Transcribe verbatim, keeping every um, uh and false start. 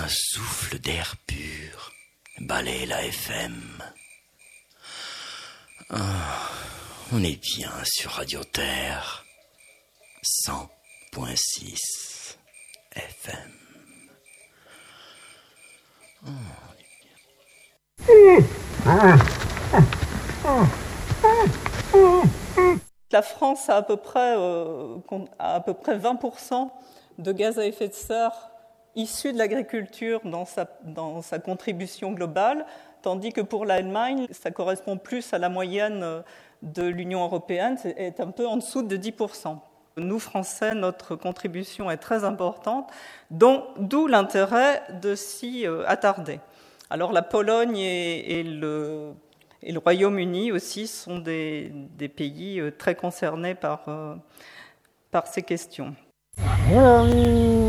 Un souffle d'air pur balaye la F M. Oh, on est bien sur Radio Terre, cent point six F M. Oh, on est bien. La France a à peu près, euh, a à peu près vingt pour cent de gaz à effet de serre issus de l'agriculture dans sa, dans sa contribution globale, tandis que pour l'Allemagne, ça correspond plus à la moyenne de l'Union européenne, c'est un peu en dessous de dix pour cent. Nous, Français, notre contribution est très importante, dont, d'où l'intérêt de s'y attarder. Alors la Pologne et, et, le, et le Royaume-Uni aussi sont des, des pays très concernés par, par ces questions.